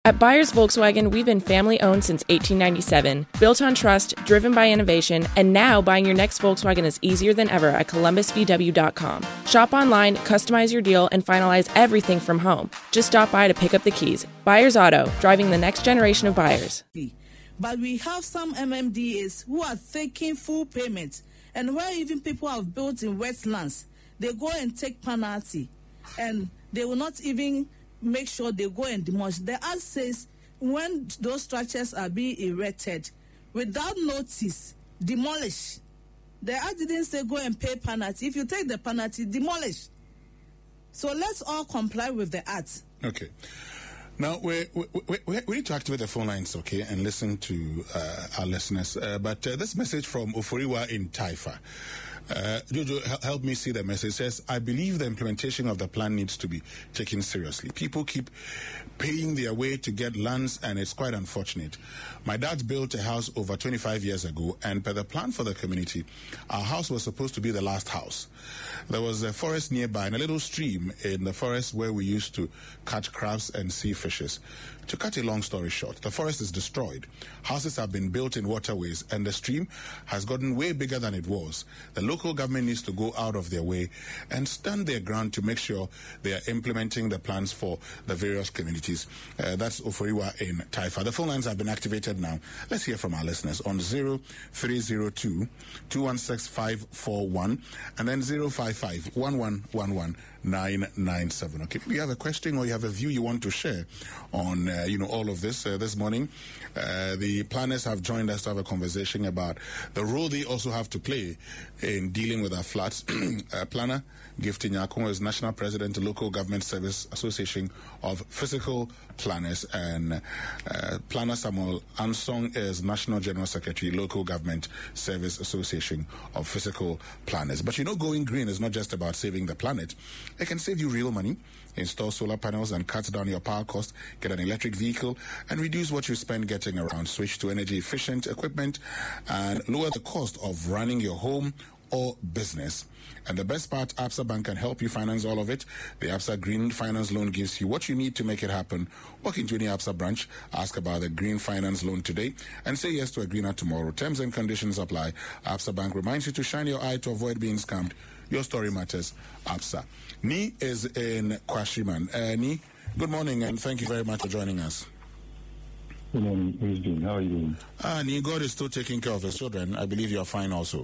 At Buyers Volkswagen, we've been family-owned since 1897, built on trust, driven by innovation, and now buying your next Volkswagen is easier than ever at columbusvw.com. Shop online, customize your deal, and finalize everything from home. Just stop by to pick up the keys. Buyers Auto, driving the next generation of buyers. But we have some MMDAs who are taking full payment, and where even people have built in wetlands, they go and take penalty, and they will not even make sure they go and demolish. The act says when those structures are being erected, without notice, demolish. The act didn't say go and pay penalty. If you take the penalty, demolish. So let's all comply with the act. Okay. Now, we need to activate the phone lines, okay, and listen to our listeners. But this message from Oforiwa in Taifa. Jojo, help me see the message. It says, I believe the implementation of the plan needs to be taken seriously. People keep paying their way to get lands, and it's quite unfortunate. My dad built a house over 25 years ago, and per the plan for the community, our house was supposed to be the last house. There was a forest nearby and a little stream in the forest where we used to catch crabs and sea fishes. To cut a long story short, the forest is destroyed. Houses have been built in waterways, and the stream has gotten way bigger than it was. The local government needs to go out of their way and stand their ground to make sure they are implementing the plans for the various communities. That's Oforiwa in Taifa. The phone lines have been activated now. Let's hear from our listeners on 0302 216 541 and then 055 1111 997. Okay, if you have a question or you have a view you want to share on all of this this morning, the planners have joined us to have a conversation about the role they also have to play in dealing with our floods. Planner Gift Nyako is National President of Local Government Service Association of Physical Planners, and Planner Samuel Ansong is National General Secretary, Local Government Service Association of Physical Planners. But going green is not just about saving the planet. It can save you real money. Install solar panels and cut down your power cost, get an electric vehicle, and reduce what you spend getting around. Switch to energy-efficient equipment and lower the cost of running your home or business. And the best part, Absa Bank can help you finance all of it. The Absa Green Finance Loan gives you what you need to make it happen. Walk into any Absa branch, ask about the Green Finance Loan today, and say yes to a greener tomorrow. Terms and conditions apply. Absa Bank reminds you to shine your eye to avoid being scammed. Your story matters, Absa. Ni is in Kwashiman. Ni, good morning, and thank you very much for joining us. Good morning, President. How are you doing? Ni, God is still taking care of his children. I believe you are fine also.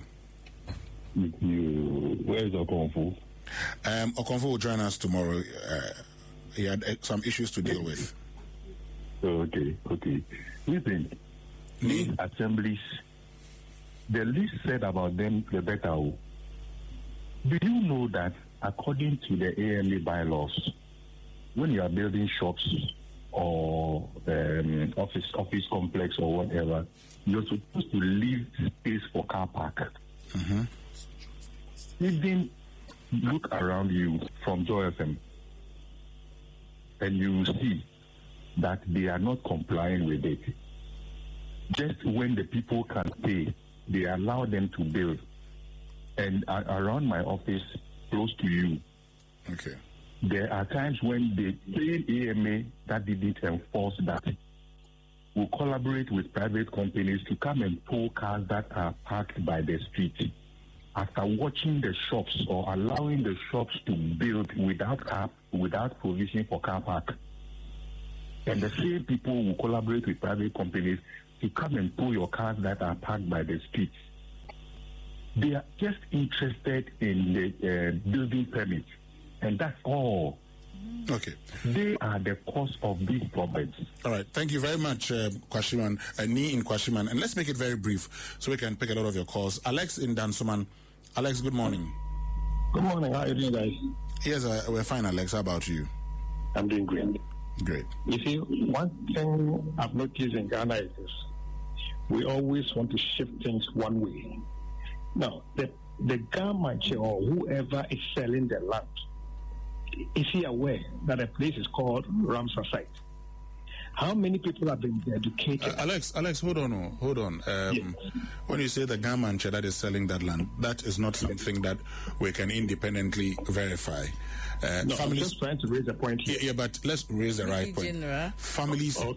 Where is Okonfu? Okonfu will join us tomorrow. He had some issues to deal with. Okay. Listen, these assemblies, the least said about them, the better. Do you know that according to the AMA bylaws, when you are building shops or office complex or whatever, you're supposed to leave space for car park? Mm-hmm. Even look around you from Joy FM, and you will see that they are not complying with it. Just when the people can pay, they allow them to build. And around my office, close to you, okay, there are times when the same AMA that didn't enforce that will collaborate with private companies to come and tow cars that are parked by the street. After watching the shops or allowing the shops to build without provision for car park. And the same people will collaborate with private companies to come and tow your cars that are parked by the streets. They are just interested in the building permits, and that's all. Okay. They are the cause of these problems. All right. Thank you very much, Kwashiman, Ni in Kwashiman. And let's make it very brief so we can pick a lot of your calls. Alex in Dansoman. Alex, good morning. Good morning. How are you doing, guys? Yes, we're fine, Alex. How about you? I'm doing great. Great. You see, one thing I've noticed in Ghana is this. We always want to shift things one way. Now, the government or whoever is selling the land, is he aware that a place is called Ramsar site? How many people have been educated? Alex, hold on. Yes. When you say the Gamanche that is selling that land, that is not something that we can independently verify. No, I'm just trying to raise a point here. Yeah, but let's raise the right point. General. Families